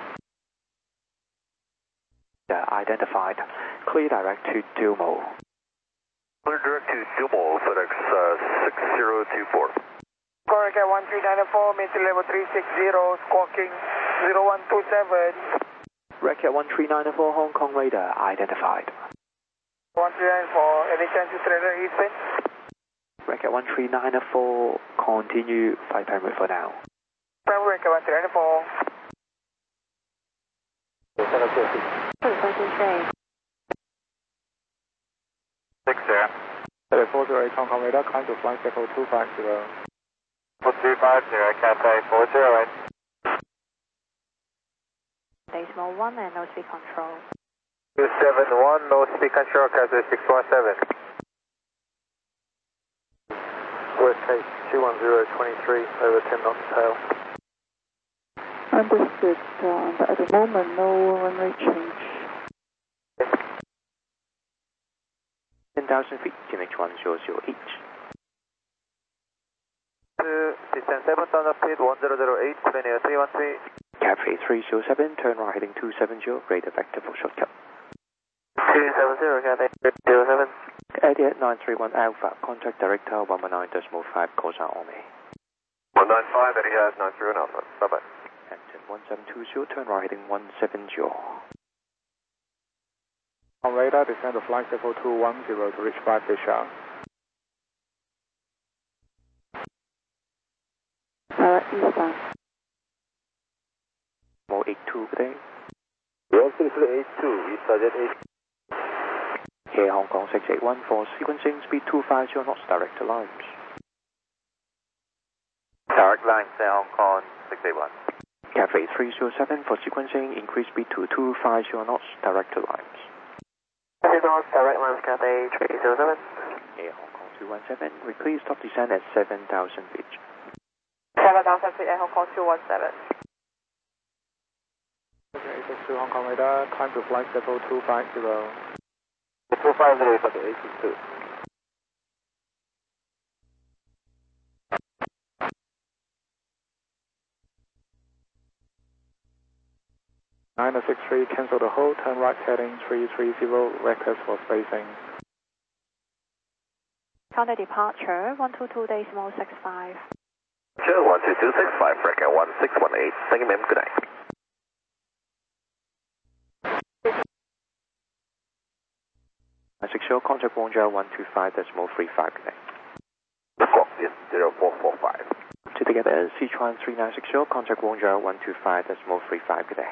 Uh, identified. Clear direct to Dumo. Clear direct to Dumo, FedEx uh, six zero two four. Correct at one three nine four, maintain level three six zero, squawking zero one two seven. Record one three nine four, Hong Kong radar identified. one three nine four, any chances radar eastbound? Record one three nine four, continue flight permit for now. Record one three nine four. Six zero. four zero eight Hong Kong radar, climb to flight level two five zero. four two five zero, Cathay four zero eight. Decimal one and no speed control. two seven one, no speed control, Cathay six one seven. West Cape two one zero twenty-three, over ten knots tail. Understood, uh, but at the moment no runway change. ten thousand feet, K H one zero zero eight. Two, descent seven thousand feet, one zero zero eight, linear three one three. Cathay three zero seven, turn right heading two seven zero, radar vector for shortcut. two seven zero, Cathay zero seven. Etihad nine three one Alpha, contact director one one nine decimal five, call sign only. one nine five, Etihad nine three one Alpha, bye bye. Engine one seven two zero, turn right heading one seven zero. On radar, descend to flight level two one zero to reach five Fisher. Direct eastbound. More eight two, good day. one six eight two, East Target eight. Here Hong Kong six eight one for sequencing, speed two five zero knots, direct to lines. Direct line, say Hong Kong six eight one. Cathay three zero seven for sequencing, increase speed to two five zero knots, direct to lines. Direct lines, Cathay three zero seven. Here Hong Kong two one seven, replace top descent at seven thousand feet. seven thousand feet at Hong Kong two one seven. eight six two Hong Kong radar, climb to flight level two five zero. two five zero, but eight six two. nine six three, cancel the hold, turn right heading three three zero, request for spacing. Counter departure one two two decimal six five. Sure, one two two six five, record one six one eight. Thank you, ma'am. Good night. six zero, contact Wongjia one two five decimal three five, good day. Squawk is zero four four five. Two together, Sichuan three nine six zero, contact Wongjia one two five decimal three five, good day.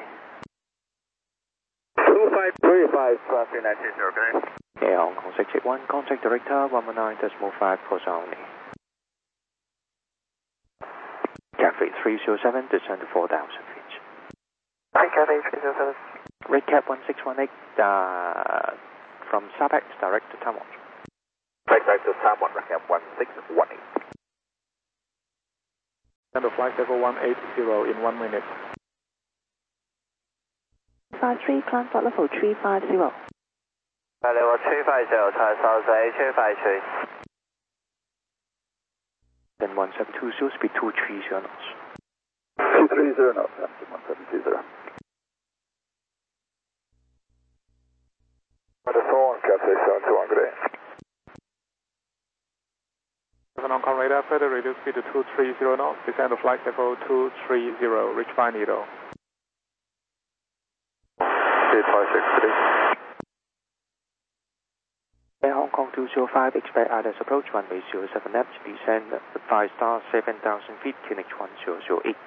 two five three five, three nine six zero, good day. Here Hong Kong six eight one, contact director one one nine decimal five, call sign only. Cathay three zero seven, descend to four thousand feet. Hi, Cathay three zero seven. Red Cap one six one eight, uh, from Sapex, direct to Taiwan. Right back to Taiwan, record one six one eight. Descend to flight level one eight zero in one minute. five three, climb flight level three five zero. Flight level two five zero, Thai South A two five three. Then one seven two zero, speed two three zero knots. two three zero knots, Hampton one seven two zero. Wonderful, Cathay seven two one, good day. seven Hong Kong radar, further reduce speed to two three zero knots, descend to flight level two three zero, reach five needle. eight five six three. Air Hong Kong two zero five, expect I D S approach, runway zero seven left, descend five star, seven thousand feet, K N H one zero zero eight.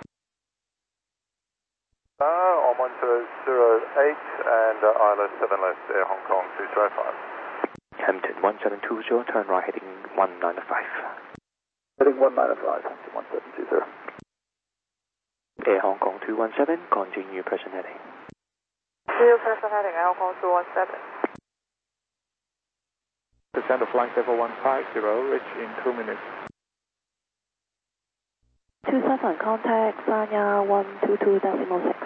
Uh, on one zero zero eight and uh, I L S seven left, Air Hong Kong two zero five. Hampton one seven two zero, turn right heading one nine five. Heading one nine five, Hampton one seven two zero. Air Hong Kong two one seven, continue present heading. Continue present heading, Air Hong Kong two one seven. Descend to flight level one five zero, reach in two minutes. two seven, contact Sanya one two two decimal six.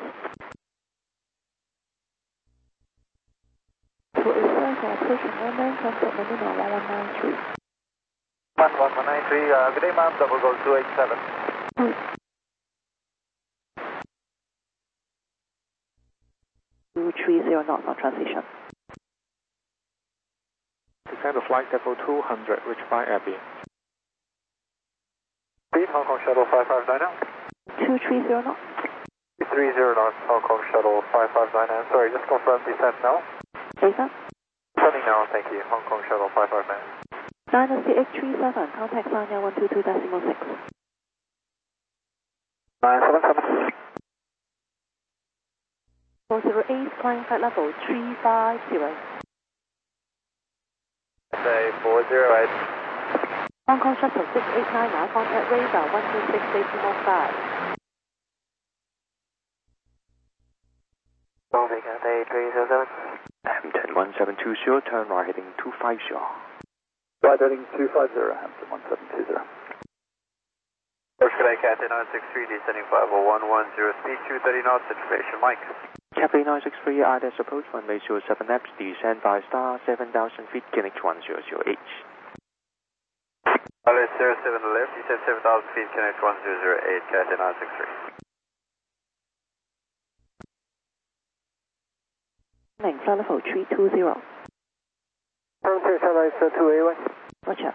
To itself, approaching airline, contact Manila one one nine three. one one one nine three, uh, good day ma'am, double goal two eight seven. two three zero knots on transition. Descend to flight level two hundred, reach by Abbey. Speed, Hong Kong Shuttle five five nine now. two three zero knots. two three zero knots, Hong Kong Shuttle five five nine now. Sorry, just confirm descent now. Jason? Turning now, thank you, Hong Kong Shuttle five five nine. Dynasty eight three seven, contact Sanya one two two decimal six. nine seven seven. four zero eight, flying flight level three five zero. Say four zero eight. Hong Kong Shuttle six eight nine now, contact radar one two six decimal five. Moving at eight three zero seven. Hampton one seven two zero, turn right heading two five zero. Right heading two five zero, Hampton one seven two zero. First Cadet Cathay nine six three, descending five oh one one zero, speed two thirty knots, information Mike. Cathay nine six three, I D S approach, runway zero seven left, descend five star, seven thousand feet, K N H one zero zero eight. I L S zero seven left, descend seven thousand feet, K N H one zero zero eight, Cathay nine six three. Flight level three two zero. Frontier Channel two A one. Roger.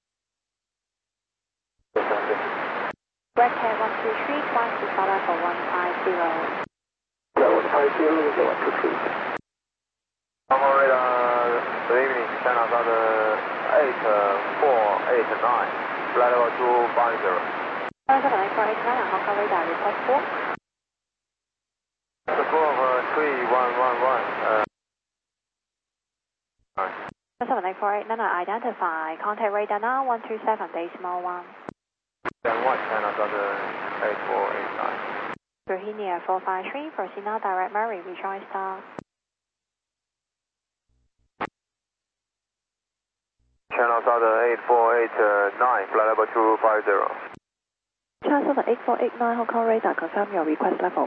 Red Cat one two three, climb to flight level one five zero. one five zero, one two three. Hong Kong radar, good evening, China South eight four eight nine, flight level two five zero. seven eight four eight nine, Hong Kong radar, report four. Support uh, three one one one. Uh, seven eight four eight nine, identify, contact radar now one two seven decimal one. then one, China South eight four eight nine. Virginia four five three, proceed now, direct Murray, rejoin star. Channel South eight four eight nine, flight level two five zero. Channel eight four eight nine, Hong Kong radar, confirm your request level.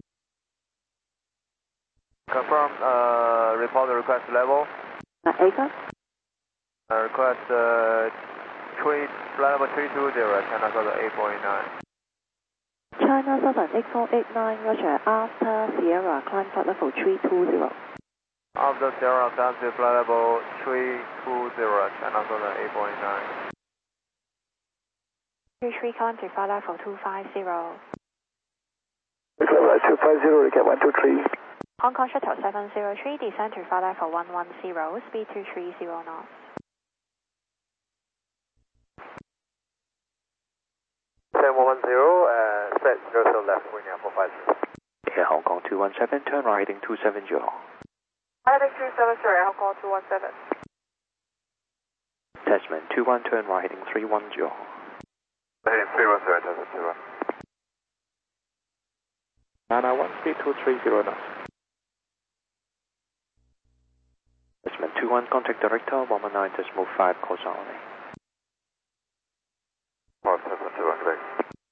Confirm, uh, report the request level. Uh, Ava? Uh, request, uh, three, flight level three two zero, China South eight four eight nine. China Southern eight four eight nine, Roger, after Sierra, climb flight level three two zero. After Sierra, down to flight level three two zero, China South eight four eight nine. three three, climb to flight level two five zero. Level two five zero, recap one two three. Hong Kong Shuttle seven zero three, descend to flight level one one zero, speed two three zero knots. seven one zero, uh, set zero zero left, wing out four five zero. Air Hong Kong two one seven, turn right heading two seven zero. Heading two seven zero, Hong Kong two one seven. Tasman two one, turn right heading three one zero. Heading three one zero, Tasman two one. nine nine one, speed two three zero knots. Tasman two one, contact director one one nine decimal five, call only.